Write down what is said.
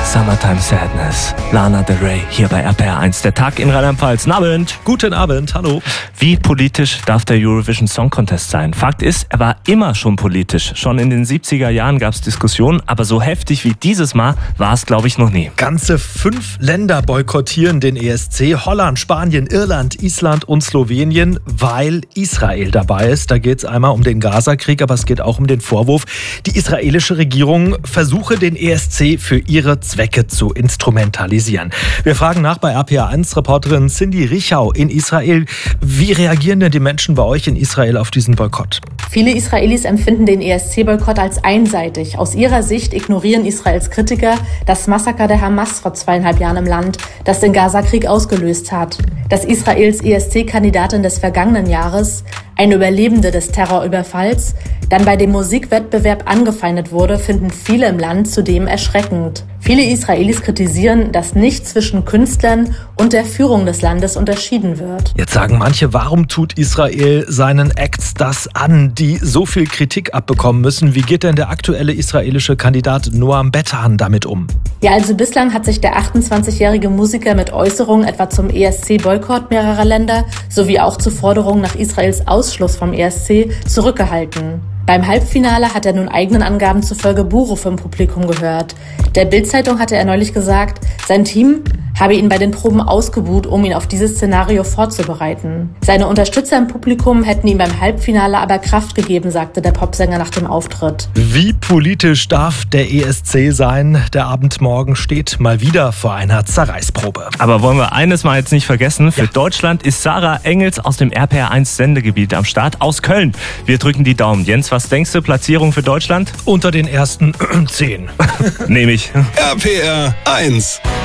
Summertime Sadness. Lana Del Rey hier bei RPR1. Der Tag in Rheinland-Pfalz. Guten Abend. Guten Abend, hallo. Wie politisch darf der Eurovision Song Contest sein? Fakt ist, er war immer schon politisch. Schon in den 70er Jahren gab es Diskussionen, aber so heftig wie dieses Mal war es, glaube ich, noch nie. Ganze 5 Länder boykottieren den ESC. Holland, Spanien, Irland, Island und Slowenien, weil Israel dabei ist. Da geht es einmal um den Gaza-Krieg, aber es geht auch um den Vorwurf, die israelische Regierung versuche, den ESC für ihre Zwecke zu instrumentalisieren. Wir fragen nach bei RPR1-Reporterin Cindy Richau in Israel. Wie reagieren denn die Menschen bei euch in Israel auf diesen Boykott? Viele Israelis empfinden den ESC-Boykott als einseitig. Aus ihrer Sicht ignorieren Israels Kritiker das Massaker der Hamas vor 2,5 Jahren im Land, das den Gaza-Krieg ausgelöst hat. Dass Israels ESC-Kandidatin des vergangenen Jahres, eine Überlebende des Terrorüberfalls, dann bei dem Musikwettbewerb angefeindet wurde, finden viele im Land zudem erschreckend. Viele Israelis kritisieren, dass nicht zwischen Künstlern und der Führung des Landes unterschieden wird. Jetzt sagen manche, warum tut Israel seinen Acts das an, die so viel Kritik abbekommen müssen? Wie geht denn der aktuelle israelische Kandidat Noam Betan damit um? Ja, also bislang hat sich der 28-jährige Musiker mit Äußerungen etwa zum ESC-Boykott mehrerer Länder sowie auch zu Forderungen nach Israels Ausschluss vom ESC zurückgehalten. Beim Halbfinale hat er nun eigenen Angaben zufolge Buhrufe im Publikum gehört. Der Bild-Zeitung hatte er neulich gesagt, sein Team habe ihn bei den Proben ausgebuht, um ihn auf dieses Szenario vorzubereiten. Seine Unterstützer im Publikum hätten ihm beim Halbfinale aber Kraft gegeben, sagte der Popsänger nach dem Auftritt. Wie politisch darf der ESC sein? Der Abend morgen steht mal wieder vor einer Zerreißprobe. Aber wollen wir eines mal jetzt nicht vergessen? Für Deutschland ist Sarah Engels aus dem RPR1-Sendegebiet am Start aus Köln. Wir drücken die Daumen. Jens, was denkst du, Platzierung für Deutschland? Unter den ersten 10. Nehme ich. RPR1